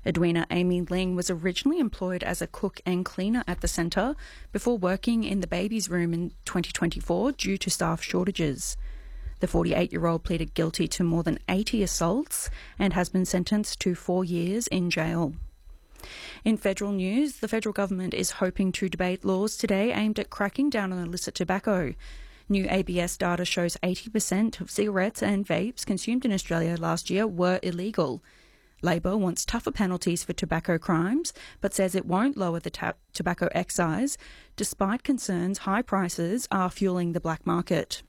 Edwina Amy Ling was originally employed as a cook and cleaner at the centre before working in the baby's room in 2024 due to staff shortages. The 48-year-old pleaded guilty to more than 80 assaults and has been sentenced to 4 years in jail. In federal news, the federal government is hoping to debate laws today aimed at cracking down on illicit tobacco. New ABS data shows 80% of cigarettes and vapes consumed in Australia last year were illegal. Labor wants tougher penalties for tobacco crimes, but says it won't lower the tobacco excise, despite concerns high prices are fueling the black market.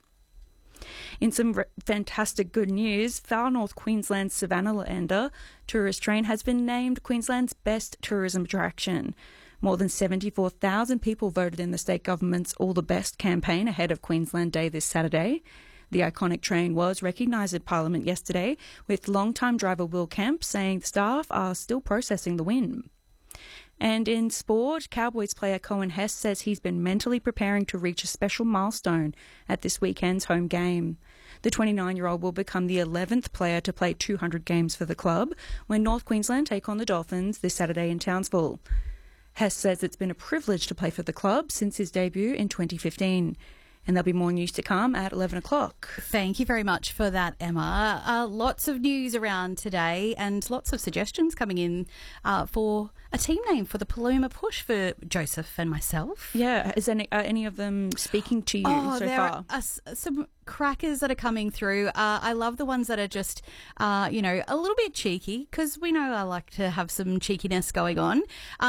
In some fantastic good news, Far North Queensland's Savannah-Lander tourist train has been named Queensland's best tourism attraction. More than 74,000 people voted in the state government's All the Best campaign ahead of Queensland Day this Saturday. The iconic train was recognised at Parliament yesterday, with long-time driver Will Kemp saying the staff are still processing the win. And in sport, Cowboys player Cohen Hess says he's been mentally preparing to reach a special milestone at this weekend's home game. The 29-year-old will become the 11th player to play 200 games for the club when North Queensland take on the Dolphins this Saturday in Townsville. Hess says it's been a privilege to play for the club since his debut in 2015. And there'll be more news to come at 11 o'clock. Thank you very much for that, Emma. Lots of news around today and lots of suggestions coming in for a team name for the Paluma Push for Joseph and myself. Yeah, is any of them speaking to you so there far? Are some crackers that are coming through. I love the ones that are just, a little bit cheeky, because we know I like to have some cheekiness going on.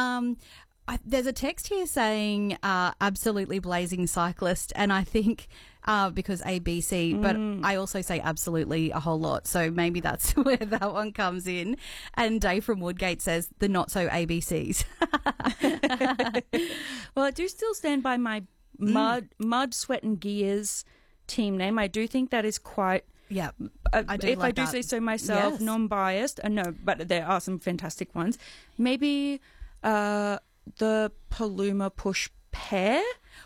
There's a text here saying absolutely blazing cyclist, and I think because ABC, but I also say absolutely a whole lot, so maybe that's where that one comes in. And Dave from Woodgate says the not so ABCs. Well, I do still stand by my mud, sweat and gears team name. I do think that is quite... Yeah, I do say so myself, yes. Non-biased. No, but there are some fantastic ones. Maybe... the Paluma Push Pair.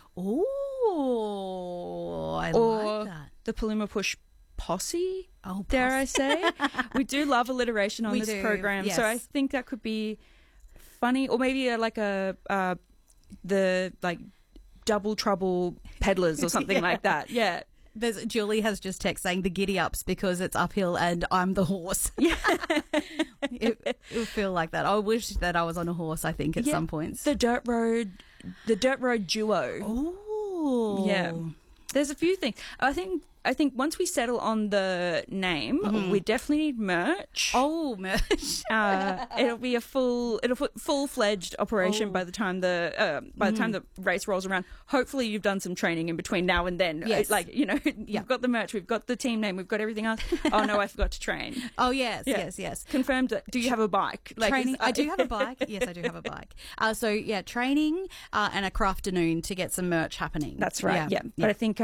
Oh, I or like that. The Paluma Push Posse, Oh, dare I say. We do love alliteration on this program, yes. so I think that could be funny. Or maybe the Double Trouble Peddlers or something like that. Yeah. Julie has just text saying the giddy ups because it's uphill and I'm the horse. Yeah. It would feel like that. I wish that I was on a horse, I think, at some points. The Dirt Road Duo. Oh. Yeah. There's a few things. I think once we settle on the name, we definitely need merch. Oh, merch! It'll be a full-fledged operation by the time the race rolls around. Hopefully, you've done some training in between now and then. Yes. You've got the merch, we've got the team name, we've got everything else. Oh no, I forgot to train. Oh yes, Yeah. yes. Confirmed. Do you have a bike? Training. I do have a bike. Yes, I do have a bike. Training and a crafternoon to get some merch happening. That's right. Yeah. But I think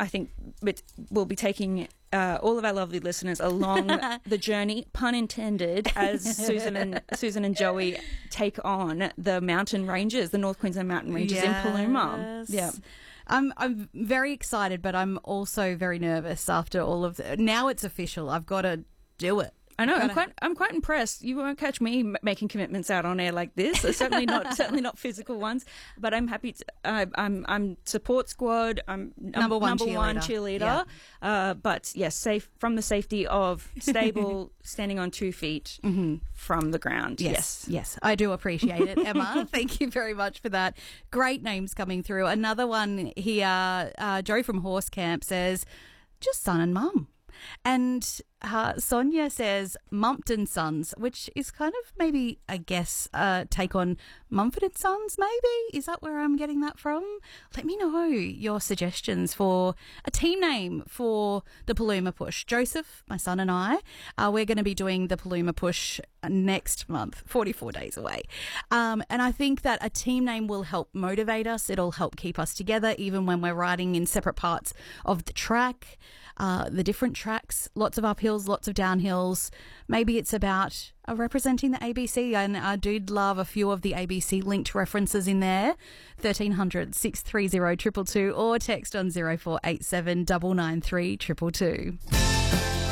we'll be taking all of our lovely listeners along the journey, pun intended, as Susan and Joey take on the mountain ranges, the North Queensland mountain ranges in Paluma. Yeah. I'm very excited, but I'm also very nervous after all of now it's official. I've got to do it. I know. I'm quite impressed. You won't catch me making commitments out on air like this. Certainly not physical ones. But I'm happy. I'm support squad. I'm number one cheerleader. Yeah. But yes, safe from the safety of stable, standing on 2 feet from the ground. Yes, I do appreciate it, Emma. Thank you very much for that. Great names coming through. Another one here. Joe from Horse Camp says, just son and mum. And Sonia says Mumpton Sons, which is kind of maybe, I guess, take on Mumford & Sons, maybe? Is that where I'm getting that from? Let me know your suggestions for a team name for the Paluma Push. Joseph, my son, and I, we're going to be doing the Paluma Push next month, 44 days away. And I think that a team name will help motivate us. It'll help keep us together even when we're riding in separate parts of the track, the different tracks, lots of uphills, lots of downhills. Maybe it's about representing the ABC, and I do love a few of the ABC linked references in there. 1300 630 222 or text on 0487 993 222.